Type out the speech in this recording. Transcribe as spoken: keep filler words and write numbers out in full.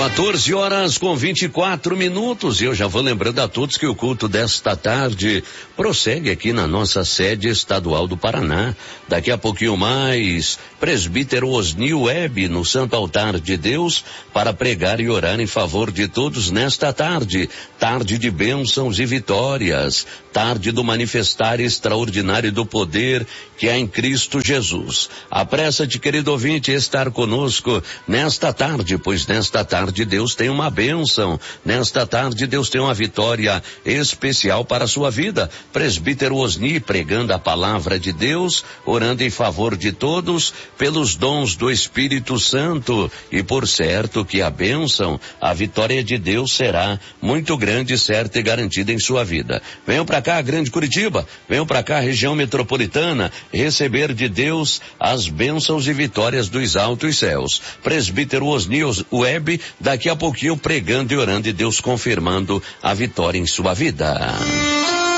quatorze horas com vinte e quatro minutos, e eu já vou lembrando a todos que o culto desta tarde prossegue aqui na nossa sede estadual do Paraná. Daqui a pouquinho mais, presbítero Osnil Web no Santo Altar de Deus para pregar e orar em favor de todos nesta tarde. Tarde de bênçãos e vitórias, tarde do manifestar extraordinário do poder que há em Cristo Jesus. Apressa-te, querido ouvinte, estar conosco nesta tarde, pois nesta tarde Deus tem uma bênção, nesta tarde Deus tem uma vitória especial para a sua vida. Presbítero Osni pregando a palavra de Deus, orando em favor de todos pelos dons do Espírito Santo, e por certo que a bênção, a vitória de Deus será muito grande, certa e garantida em sua vida. Venham para cá, Grande Curitiba, venham para cá, região metropolitana, receber de Deus as bênçãos e vitórias dos altos céus. Presbítero Osni Web, daqui a pouquinho pregando e orando e Deus confirmando a vitória em sua vida.